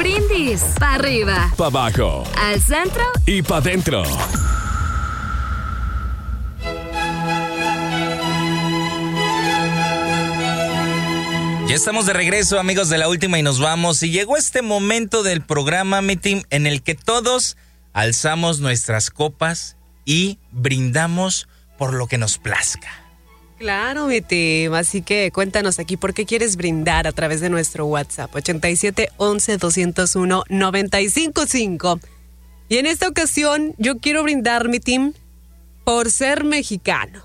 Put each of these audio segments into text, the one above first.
brindis. Pa' arriba. Pa' abajo. Al centro. Y pa' dentro. Ya estamos de regreso, amigos de La Última, y nos vamos. Y llegó este momento del programa, mi team, en el que todos alzamos nuestras copas y brindamos por lo que nos plazca. Claro, mi team. Así que cuéntanos aquí por qué quieres brindar a través de nuestro WhatsApp 87 11 201 955. Y en esta ocasión yo quiero brindar, mi team, por ser mexicano.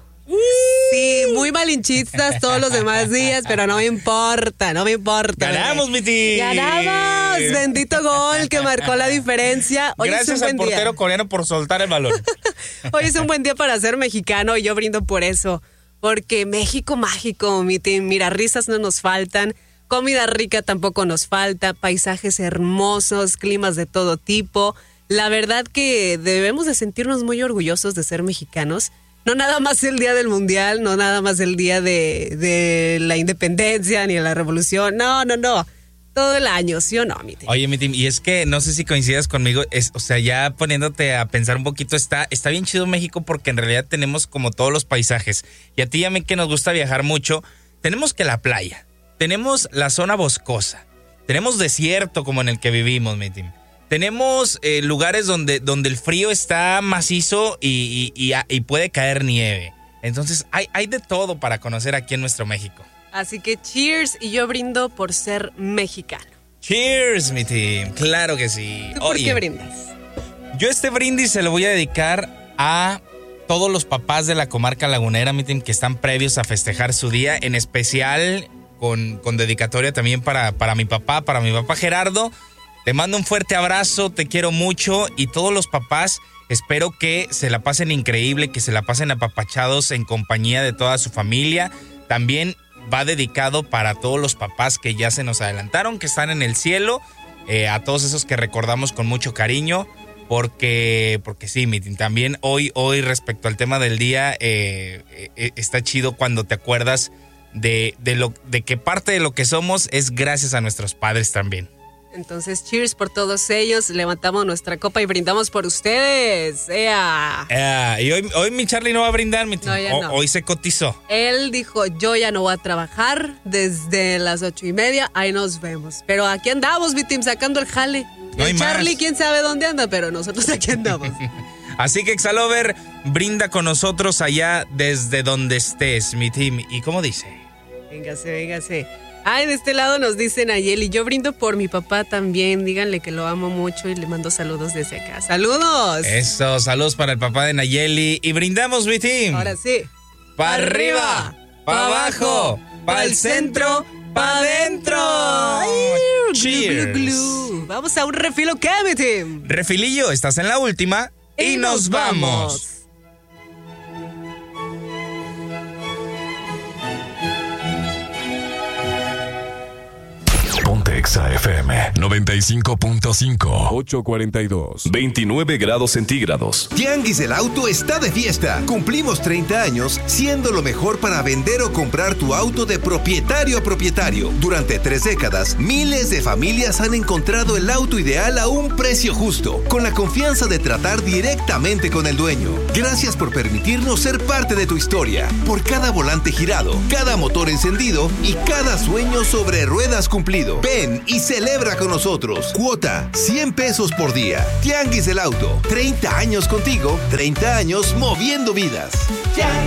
Sí, muy malinchistas todos los demás días, pero no me importa. ¡Ganamos, mi team! ¡Ganamos! Bendito gol que marcó la diferencia. Hoy Gracias al portero coreano por soltar el balón. Hoy es un buen día para ser mexicano y yo brindo por eso. Porque México mágico, mi team. Mira, risas no nos faltan, comida rica tampoco nos falta, paisajes hermosos, climas de todo tipo. La verdad que debemos de sentirnos muy orgullosos de ser mexicanos. No nada más el día del mundial, no nada más el día de la independencia ni de la revolución. No. Todo el año, ¿sí o no, mi team? Oye, mi team, y es que no sé si coincidas conmigo, o sea, ya poniéndote a pensar un poquito, está bien chido México porque en realidad tenemos como todos los paisajes. Y a ti y a mí que nos gusta viajar mucho, tenemos que la playa, tenemos la zona boscosa, tenemos desierto como en el que vivimos, mi team. Tenemos lugares donde el frío está macizo y puede caer nieve. Entonces hay de todo para conocer aquí en nuestro México. Así que cheers, y yo brindo por ser mexicano. Cheers, mi team. Claro que sí. ¿Tú por qué brindas? Yo este brindis se lo voy a dedicar a todos los papás de la comarca lagunera, mi team, que están previos a festejar su día, en especial con dedicatoria también para mi papá Gerardo. Te mando un fuerte abrazo, te quiero mucho, y todos los papás espero que se la pasen increíble, que se la pasen apapachados en compañía de toda su familia. También va dedicado para todos los papás que ya se nos adelantaron, que están en el cielo, a todos esos que recordamos con mucho cariño, porque sí, Mitin, también hoy respecto al tema del día, está chido cuando te acuerdas de que parte de lo que somos es gracias a nuestros padres también. Entonces, cheers por todos ellos, levantamos nuestra copa y brindamos por ustedes. Y hoy mi Charlie no va a brindar, mi tío. No. Hoy se cotizó. Él dijo, yo ya no voy a trabajar desde las 8:30, ahí nos vemos. Pero aquí andamos, mi team, sacando el jale. No hay Charlie, más. Quién sabe dónde anda, pero nosotros aquí andamos. Así que, Exalover, brinda con nosotros allá desde donde estés, mi team. ¿Y cómo dice? Véngase. Ay, de este lado nos dice Nayeli, yo brindo por mi papá también, díganle que lo amo mucho y le mando saludos desde acá. ¡Saludos! Eso, saludos para el papá de Nayeli. Y brindamos, mi team. Ahora sí. ¡Pa' arriba! ¡Pa' abajo! ¡Pa' el centro! ¡Pa' adentro! ¡Cheers! Glu. Vamos a un refil, ¿qué, mi team? Refilillo, estás en la última y nos vamos. Exa FM 95.5 842 29 grados centígrados. Tianguis del Auto está de fiesta. Cumplimos 30 años siendo lo mejor para vender o comprar tu auto de propietario a propietario. Durante 3 décadas, miles de familias han encontrado el auto ideal a un precio justo, con la confianza de tratar directamente con el dueño. Gracias por permitirnos ser parte de tu historia. Por cada volante girado, cada motor encendido y cada sueño sobre ruedas cumplido. Ven y celebra con nosotros. Cuota, 100 pesos por día. Tianguis del Auto, 30 años contigo, 30 años moviendo vidas. Tianguis